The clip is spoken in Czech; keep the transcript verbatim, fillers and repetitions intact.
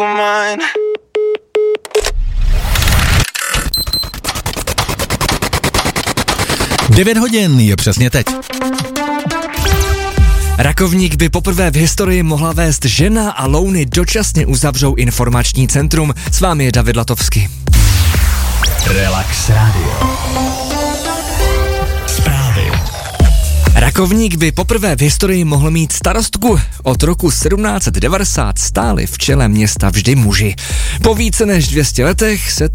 devět hodin je přesně teď. Rakovník by poprvé v historii mohla vést žena a Louny dočasně uzavřou informační centrum. S vámi je David Latovský. Relax Radio. Zprávy. Rakovník by poprvé v historii mohl mít starostku. Od roku sedmnáct set devadesát stáli v čele města vždy muži. Po více než dvě stě letech se